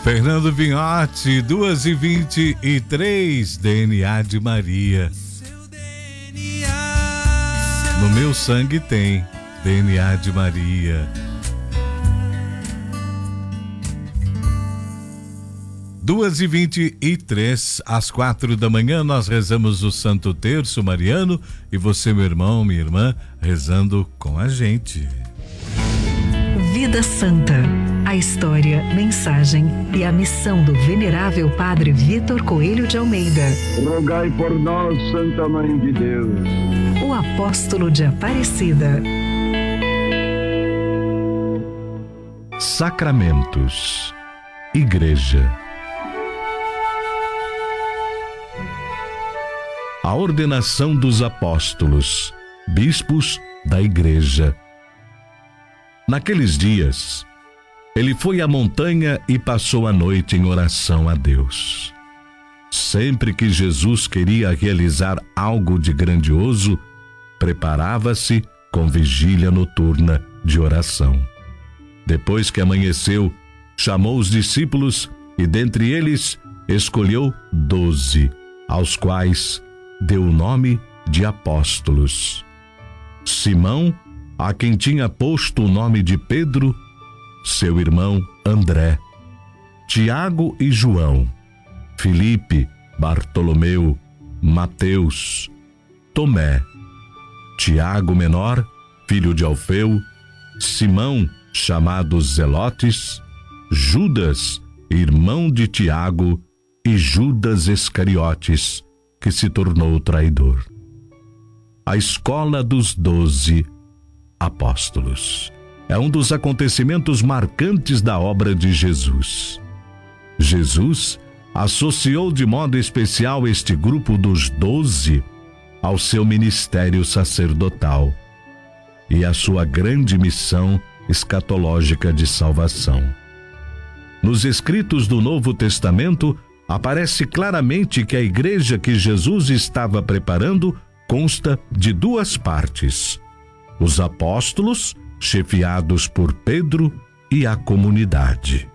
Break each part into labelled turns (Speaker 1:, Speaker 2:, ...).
Speaker 1: Fernando Vinhotti, 2h23, DNA de Maria. No meu sangue tem DNA de Maria. 2h23, às 4 da manhã, nós rezamos o Santo Terço Mariano e você, meu irmão, minha irmã, rezando com a gente.
Speaker 2: Vida Santa, a história, mensagem e a missão do venerável Padre Vitor Coelho de Almeida.
Speaker 3: Rogai por nós, Santa Mãe de Deus.
Speaker 2: O apóstolo de Aparecida.
Speaker 4: Sacramentos. Igreja. A ordenação dos apóstolos, bispos da Igreja. Naqueles dias, ele foi à montanha e passou a noite em oração a Deus. Sempre que Jesus queria realizar algo de grandioso, preparava-se com vigília noturna de oração. Depois que amanheceu, chamou os discípulos e dentre eles escolheu 12, aos quais deu o nome de apóstolos. Simão, a quem tinha posto o nome de Pedro, seu irmão André, Tiago e João, Filipe, Bartolomeu, Mateus, Tomé, Tiago menor, filho de Alfeu, Simão, chamado Zelotes, Judas, irmão de Tiago, e Judas Iscariotes, que se tornou traidor. A escola dos 12 apóstolos é um dos acontecimentos marcantes da obra de Jesus. Jesus associou de modo especial este grupo dos 12 ao seu ministério sacerdotal e à sua grande missão escatológica de salvação. Nos escritos do Novo Testamento, aparece claramente que a igreja que Jesus estava preparando consta de duas partes: os apóstolos, chefiados por Pedro, e a comunidade.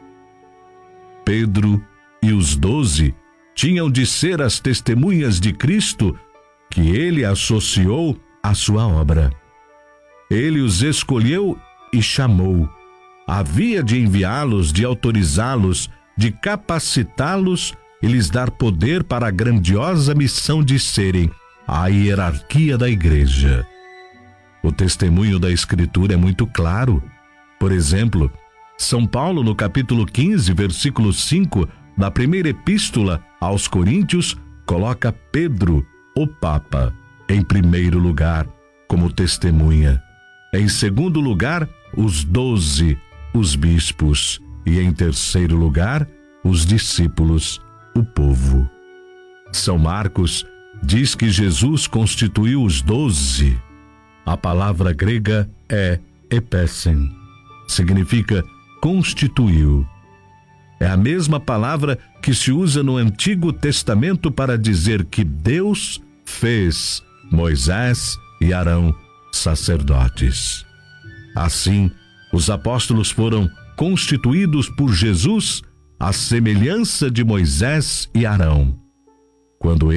Speaker 4: Pedro e os 12 tinham de ser as testemunhas de Cristo que ele associou à sua obra. Ele os escolheu e chamou. Havia de enviá-los, de autorizá-los, de capacitá-los e lhes dar poder para a grandiosa missão de serem a hierarquia da igreja. O testemunho da Escritura é muito claro. Por exemplo, São Paulo, no capítulo 15, versículo 5, da primeira epístola aos Coríntios, coloca Pedro, o Papa, em primeiro lugar, como testemunha. Em segundo lugar, os 12, os bispos. E em terceiro lugar, os discípulos, o povo. São Marcos diz que Jesus constituiu os 12. A palavra grega é epesen, significa constituiu. É a mesma palavra que se usa no Antigo Testamento para dizer que Deus fez Moisés e Arão sacerdotes. Assim, os apóstolos foram constituídos por Jesus à semelhança de Moisés e Arão. Quando